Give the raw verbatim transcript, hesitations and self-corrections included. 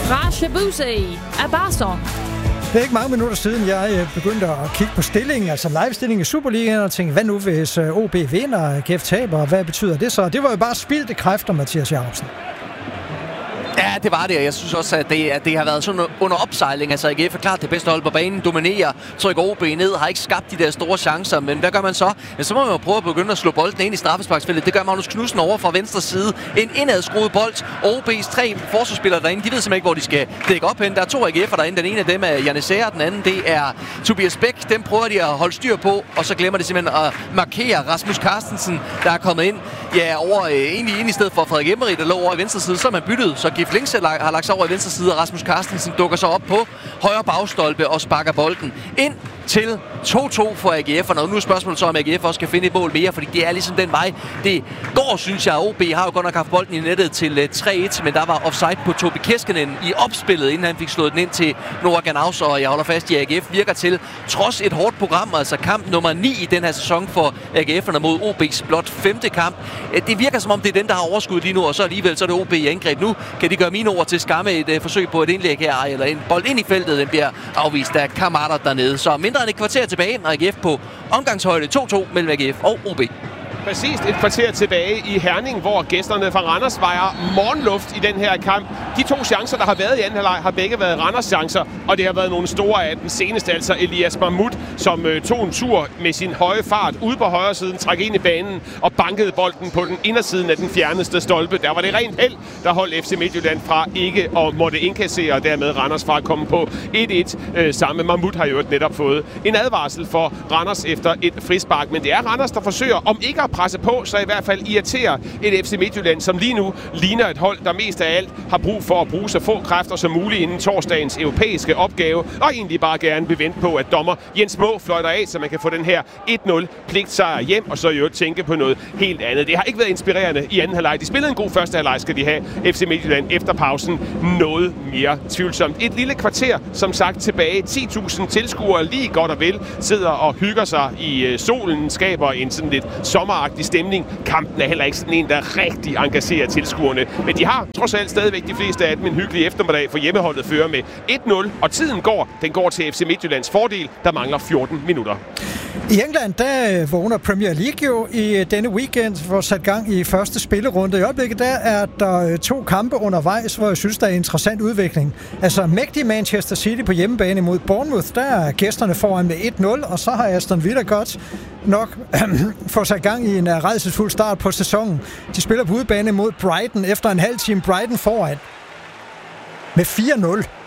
Rashabuzi Abason. Det er ikke mange minutter siden, jeg begyndte at kigge på stillingen, altså live-stillingen i Superligaen, og tænkte, hvad nu hvis O B vinder, G F taber, hvad betyder det så? Det var jo bare spildte kræfter, Mathias Jacobsen. Ja, det var det, og jeg synes også, at det, at det har været sådan under opsejling. Altså, A G F er klart det bedste hold på banen, dominerer, trykker O B ned, har ikke skabt de der store chancer, men hvad gør man så? Ja, så må man jo prøve at begynde at slå bolden ind i straffesparksfeltet. Det gør Magnus Knudsen over fra venstre side. En indadskruet bold, og O B's tre forsvarsspillere derinde, de ved simpelthen ikke, hvor de skal dække op hen. Der er to A G F'er derinde. Den ene af dem er Janissere, den anden det er Tobias Bæk. Dem prøver de at holde styr på, og så glemmer de simpelthen at markere Rasmus Carstensen, der er kommet ind. Ja, over øh, egentlig ind i stedet for Frederik Emery, der lå over i venstre side, så er man byttet, så Gif Links har lagt sig over i venstre side, og Rasmus Carstensen dukker så op på højre bagstolpe og sparker bolden ind til to to for A G F'erne. Og nu er spørgsmålet så, om A G F også kan finde et mål mere, fordi det er ligesom den vej. Det går, synes jeg. O B har jo godt nok haft bolden i nettet til tre et, men der var offside på Tobi Keskinen i opspillet, inden han fik slået den ind til Noah Ganaus, og jeg holder fast i, A G F virker til, trods et hårdt program, altså kamp nummer ni i den her sæson for A G F'erne mod O B's blot femte kamp. Det virker som om, det er den, der har overskud lige nu, og så alligevel så er det O B i angreb. Nu kan de gøre mine ord til skamme et uh, forsøg på et indlæg her, eller en bold ind i feltet, den bliver afvist af Kamada dernede. Så mindre end et kvarter tilbage, og A G F på omgangshøjde to to mellem A G F og O B. Præcis et kvarter tilbage i Herning, hvor gæsterne fra Randers vejer morgenluft i den her kamp. De to chancer, der har været i anden halvleg, har begge været Randers chancer, og det har været nogle store af den seneste, altså Elias Mahmoud, som øh, tog en tur med sin høje fart ude på højre siden, trak ind i banen og bankede bolden på den indersiden af den fjerneste stolpe. Der var det rent held, der holdt F C Midtjylland fra ikke at måtte indkassere, og dermed Randers fra at komme på et et. Øh, samme Mahmoud har jo netop fået en advarsel for Randers efter et frispark, men det er Randers, der forsøger, om ikke at presse på, så i hvert fald irriterer et F C Midtjylland, som lige nu ligner et hold, der mest af alt har brug for at bruge så få kræfter som muligt inden torsdagens europæiske opgave, og egentlig bare gerne vil vente på, at dommer Jens Må fløjter af, så man kan få den her et nul pligtsejr hjem, og så jo tænke på noget helt andet. Det har ikke været inspirerende i anden halvleg. De spillede en god første halvleg, skal de have. F C Midtjylland efter pausen noget mere tvivlsomt. Et lille kvarter, som sagt, tilbage. ti tusind tilskuere lige godt og vel sidder og hygger sig i solen, skaber en sådan lidt sommeragtig stemning. Kampen er heller ikke sådan en, der rigtig engagerer tilskuerne. Men de har trods alt stadigvæk de fleste af dem en hyggelig eftermiddag, for hjemmeholdet fører med et nul, og tiden går. Den går til F C Midtjyllands fordel. Der mangler fjorten minutter. I England, der vågner Premier League jo i denne weekend for at sætte gang i første spillerunde. I øjeblikket, der er der to kampe undervejs, hvor jeg synes, der er interessant udvikling. Altså, mægtig Manchester City på hjemmebane mod Bournemouth, der er gæsterne foran med et nul, og så har Aston Villa godt nok få sig gang i en rædselsfuld start på sæsonen. De spiller på udebane mod Brighton efter en halv time. Brighton foran med fire nul.